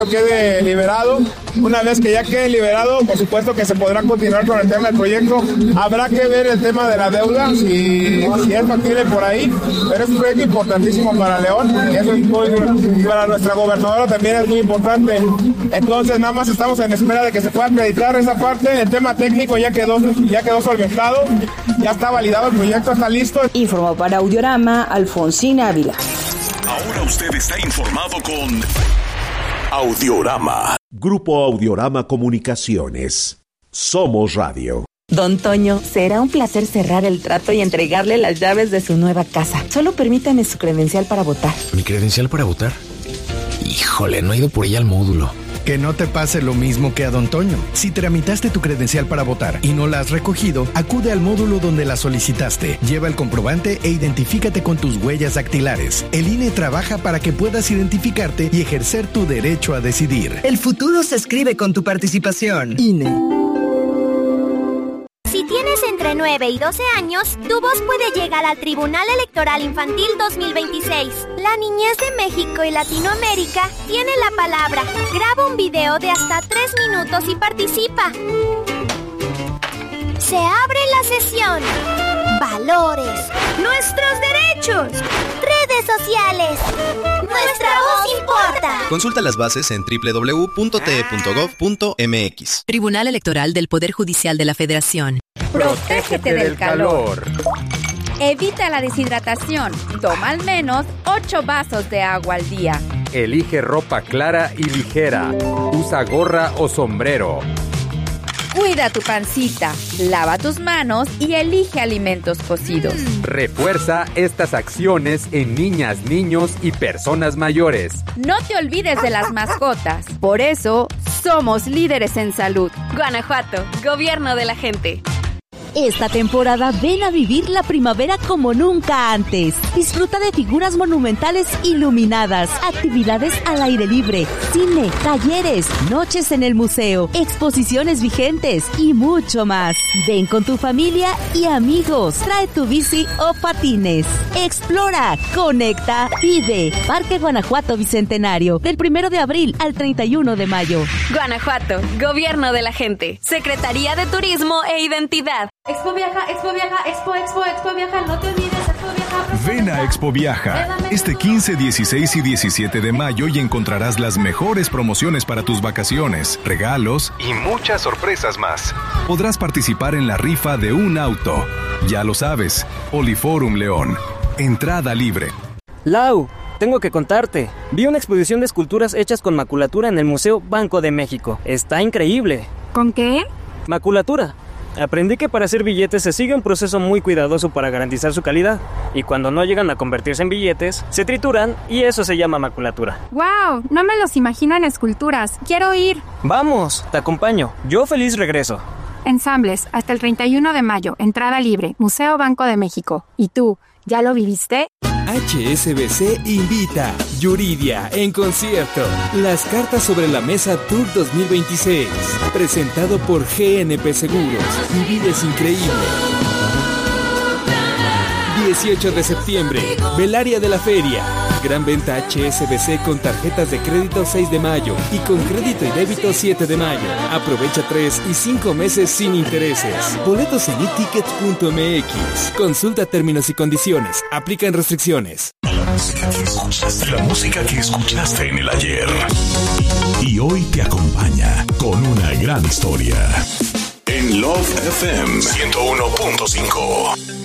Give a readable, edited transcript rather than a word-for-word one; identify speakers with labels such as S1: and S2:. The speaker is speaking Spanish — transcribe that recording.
S1: quede liberado. Una vez que ya quede liberado, por supuesto que se podrá continuar con el tema del proyecto. Habrá que ver el tema de la deuda, si es factible por ahí, pero es un proyecto importantísimo para León, y eso es muy, para nuestra gobernadora también es muy importante. Entonces nada más estamos en espera de que se pueda acreditar esa parte. El tema técnico ya quedó solventado, ya está validado el proyecto, está listo.
S2: Informó para Audiorama Alfonsina Ávila.
S3: Ahora usted está informado con Audiorama.
S4: Grupo Audiorama Comunicaciones. Somos Radio.
S5: Don Toño, será un placer cerrar el trato y entregarle las llaves de su nueva casa. Solo permítame su credencial para votar.
S6: ¿Mi credencial para votar? Híjole, no he ido por ella al módulo.
S7: Que no te pase lo mismo que a Don Toño. Si tramitaste tu credencial para votar y no la has recogido, acude al módulo donde la solicitaste. Lleva el comprobante e identifícate con tus huellas dactilares. El INE trabaja para que puedas identificarte y ejercer tu derecho a decidir.
S8: El futuro se escribe con tu participación.
S5: INE.
S9: Si tienes entre 9 y 12 años, tu voz puede llegar al Tribunal Electoral Infantil 2026. La niñez de México y Latinoamérica tiene la palabra. Graba un video de hasta 3 minutos y participa. Se abre la sesión. Valores. Nuestros derechos. Redes sociales. Nuestra voz importa.
S10: Consulta las bases en www.te.gov.mx.
S11: Tribunal Electoral del Poder Judicial de la Federación.
S12: Protégete del calor. Evita la deshidratación. Toma al menos 8 vasos de agua al día.
S13: Elige ropa clara y ligera. Usa gorra o sombrero.
S12: Cuida tu pancita, lava tus manos y elige alimentos cocidos.
S13: Refuerza estas acciones en niñas, niños y personas mayores.
S12: No te olvides de las mascotas. Por eso, somos líderes en salud.
S11: Guanajuato, gobierno de la gente.
S14: Esta temporada ven a vivir la primavera como nunca antes. Disfruta de figuras monumentales iluminadas, actividades al aire libre, cine, talleres, noches en el museo, exposiciones vigentes y mucho más. Ven con tu familia y amigos. Trae tu bici o patines. Explora, conecta, vive. Parque Guanajuato Bicentenario, del 1 de abril al 31 de mayo.
S11: Guanajuato, gobierno de la gente. Secretaría de Turismo e Identidad.
S15: Expo Viaja, Expo Viaja, Expo Viaja, no te olvides, Expo Viaja.
S16: Ven a Expo Viaja este 15, 16 y 17 de mayo y encontrarás las mejores promociones para tus vacaciones, regalos y muchas sorpresas más. Podrás participar en la rifa de un auto. Ya lo sabes, Poliforum León. Entrada libre.
S17: Lau, tengo que contarte. Vi una exposición de esculturas hechas con maculatura en el Museo Banco de México. Está increíble.
S18: ¿Con qué?
S17: Maculatura. Aprendí que para hacer billetes se sigue un proceso muy cuidadoso para garantizar su calidad. Y cuando no llegan a convertirse en billetes, se trituran y eso se llama maculatura.
S18: ¡Wow! No me los imagino en esculturas. ¡Quiero ir!
S17: ¡Vamos! Te acompaño. Yo feliz regreso.
S18: Ensambles, hasta el 31 de mayo. Entrada libre. Museo Banco de México. ¿Y tú? ¿Ya lo viviste?
S19: HSBC invita Yuridia en concierto. Las cartas sobre la mesa Tour 2026. Presentado por GNP Seguros. Mi vida es increíble. 18 de septiembre, Velaria de la Feria. Gran venta HSBC con tarjetas de crédito 6 de mayo y con crédito y débito 7 de mayo. Aprovecha 3 y 5 meses sin intereses. Boletos en eticket.mx. Consulta términos y condiciones. Aplican restricciones.
S3: La música que escuchaste en el ayer y hoy te acompaña con una gran historia. En Love FM 101.5.